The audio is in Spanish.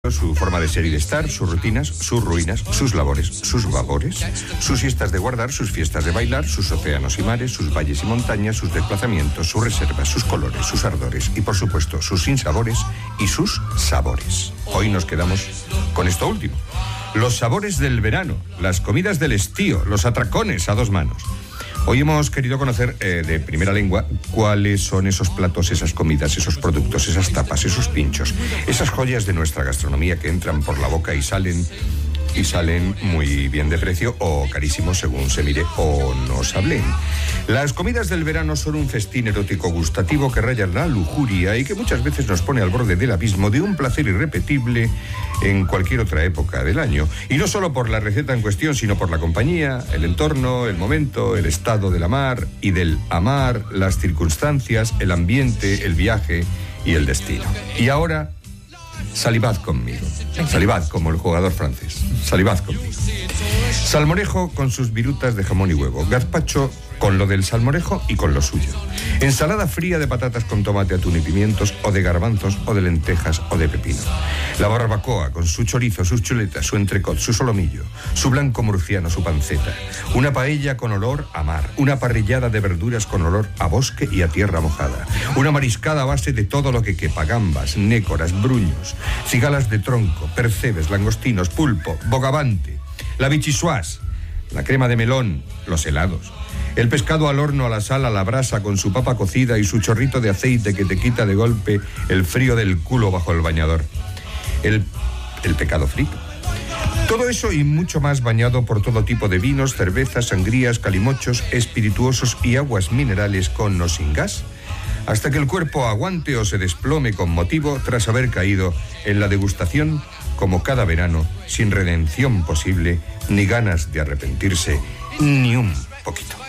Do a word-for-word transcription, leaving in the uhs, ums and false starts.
Su forma de ser y de estar, sus rutinas, sus ruinas, sus labores, sus babores, sus siestas de guardar, sus fiestas de bailar, sus océanos y mares, sus valles y montañas, sus desplazamientos, sus reservas, sus colores, sus ardores y, por supuesto, sus sinsabores y sus sabores. Hoy nos quedamos con esto último. Los sabores del verano, las comidas del estío, los atracones a dos manos. Hoy hemos querido conocer eh, de primera lengua cuáles son esos platos, esas comidas, esos productos, esas tapas, esos pinchos, esas joyas de nuestra gastronomía que entran por la boca y salen y salen muy bien de precio o carísimos según se mire o nos hablen. Las comidas del verano son un festín erótico gustativo que raya la lujuria y que muchas veces nos pone al borde del abismo de un placer irrepetible en cualquier otra época del año. Y no solo por la receta en cuestión, sino por la compañía, el entorno, el momento, el estado del amar y del amar, las circunstancias, el ambiente, el viaje y el destino. Y ahora, salivad conmigo. Salivad como el jugador francés. Salivad conmigo. Salmorejo con sus virutas de jamón y huevo. Gazpacho con lo del salmorejo y con lo suyo. Ensalada fría de patatas con tomate, atún y pimientos, o de garbanzos, o de lentejas, o de pepino. La barbacoa con su chorizo, sus chuletas, su entrecot, su solomillo, su blanco murciano, su panceta. Una paella con olor a mar. Una parrillada de verduras con olor a bosque y a tierra mojada. Una mariscada a base de todo lo que quepa. Gambas, nécoras, bruños, cigalas de tronco, percebes, langostinos, pulpo, bogavante. La bichisuás, la crema de melón, los helados. El pescado al horno, a la sal, a la brasa, con su papa cocida y su chorrito de aceite que te quita de golpe el frío del culo bajo el bañador. El, el pecado frito. Todo eso y mucho más bañado por todo tipo de vinos, cervezas, sangrías, calimochos, espirituosos y aguas minerales con o sin gas, hasta que el cuerpo aguante o se desplome con motivo tras haber caído en la degustación, como cada verano, sin redención posible, ni ganas de arrepentirse, ni un poquito.